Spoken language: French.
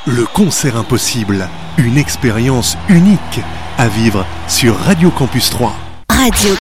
Le concert impossible, une expérience unique à vivre sur Radio Campus 3. Radio